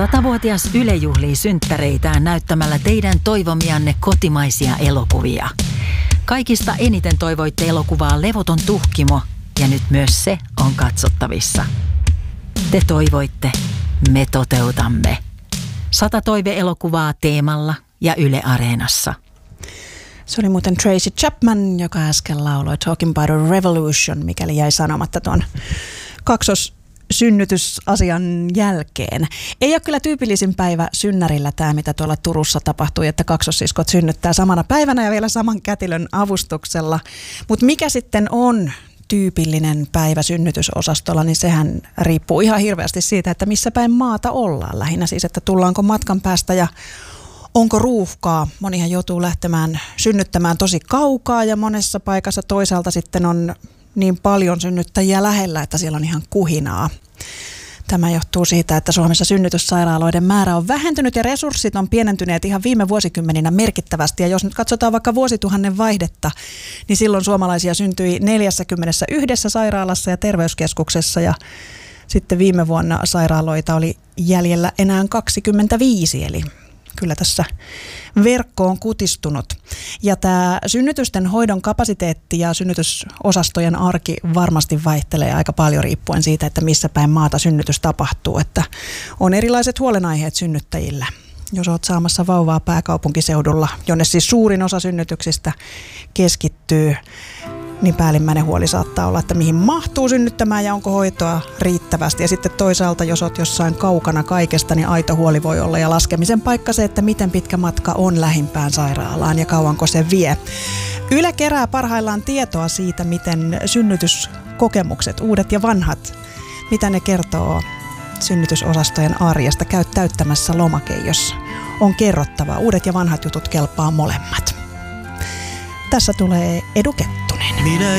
100-vuotias Yle juhlii synttäreitään näyttämällä teidän toivomianne kotimaisia elokuvia. Kaikista eniten toivoitte elokuvaa Levoton tuhkimo, ja nyt myös se on katsottavissa. Te toivoitte, me toteutamme. 100 toive-elokuvaa Teemalla ja Yle Areenassa. Se oli muuten Tracy Chapman, joka äsken lauloi Talking About a Revolution, mikäli jäi sanomatta tuon synnytysasian jälkeen. Ei ole kyllä tyypillisin päivä synnärillä tämä, mitä tuolla Turussa tapahtui, että kaksossiskot synnyttää samana päivänä ja vielä saman kätilön avustuksella. Mutta mikä sitten on tyypillinen päivä synnytysosastolla, niin sehän riippuu ihan hirveästi siitä, että missä päin maata ollaan. Lähinnä siis, että tullaanko matkan päästä ja onko ruuhkaa. Monihan joutuu lähtemään synnyttämään tosi kaukaa ja monessa paikassa toisaalta sitten on niin paljon synnyttäjiä lähellä, että siellä on ihan kuhinaa. Tämä johtuu siitä, että Suomessa synnytyssairaaloiden määrä on vähentynyt ja resurssit on pienentyneet ihan viime vuosikymmeninä merkittävästi. Ja jos nyt katsotaan vaikka vuosituhannen vaihdetta, niin silloin suomalaisia syntyi 41 sairaalassa ja terveyskeskuksessa. Ja sitten viime vuonna sairaaloita oli jäljellä enää 25, eli kyllä tässä verkko on kutistunut. Ja tämä synnytysten hoidon kapasiteetti ja synnytysosastojen arki varmasti vaihtelee aika paljon riippuen siitä, että missä päin maata synnytys tapahtuu. Että on erilaiset huolenaiheet synnyttäjillä. Jos olet saamassa vauvaa pääkaupunkiseudulla, jonne siis suurin osa synnytyksistä keskittyy, niin päällimmäinen huoli saattaa olla, että mihin mahtuu synnyttämään ja onko hoitoa riittävästi. Ja sitten toisaalta, jos olet jossain kaukana kaikesta, niin aito huoli voi olla. Ja laskemisen paikka se, että miten pitkä matka on lähimpään sairaalaan ja kauanko se vie. Yle kerää parhaillaan tietoa siitä, miten synnytyskokemukset, uudet ja vanhat, mitä ne kertoo synnytysosastojen arjesta. Käy täyttämässä lomake, jos on kerrottavaa. Uudet ja vanhat jutut kelpaa molemmat. Tässä tulee Edu Kettunen. Minä